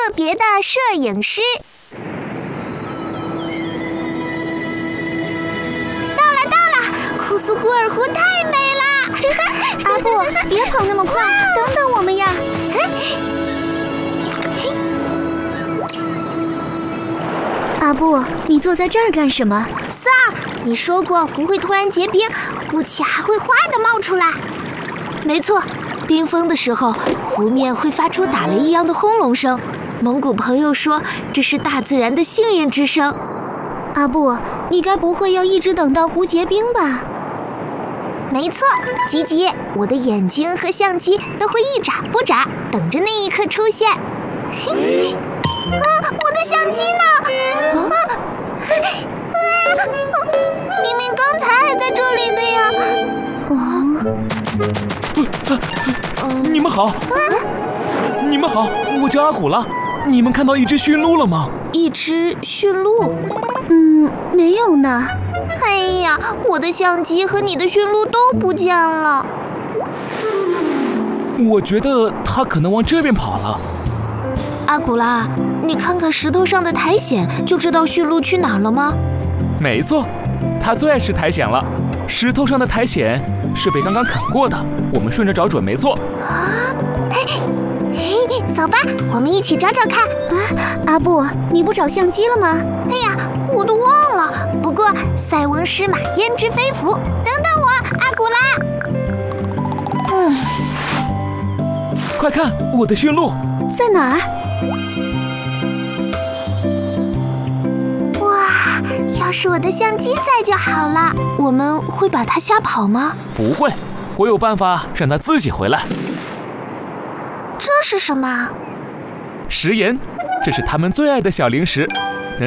别的摄影师。到了，库苏古尔湖太美了！ 阿布，别跑那么快，等等我们呀！阿布，你坐在这儿干什么？ 萨尔，你说过湖会突然结冰，雾气还会哗地冒出来。 没错，冰封的时候，湖面会发出打雷一样的轰隆声。蒙古朋友说，这是大自然的幸运之声。 阿布，你该不会要一直等到湖结冰吧？ 没错，吉吉，我的眼睛和相机都会一眨不眨，等着那一刻出现。我的相机呢？明明刚才还在这里的呀！ 你们好，你们好，我叫阿古拉。你们看到一只驯鹿了吗？ 一只驯鹿？ 没有呢。 哎呀，我的相机和你的驯鹿都不见了。 我觉得它可能往这边跑了。 阿古拉，你看看石头上的苔藓，就知道驯鹿去哪儿了吗？ 没错，它最爱吃苔藓了。石头上的苔藓是被刚刚啃过的，我们顺着找准没错。 走吧，我们一起找找看。 阿布，你不找相机了吗？ 哎呀，我都忘了。不过塞翁失马焉知非福，等等我，阿古拉。 快看，我的驯鹿在哪儿？ 哇，要是我的相机在就好了。 我们会把它吓跑吗？ 不会，我有办法让它自己回来。 这是什么？ 食盐，这是它们最爱的小零食，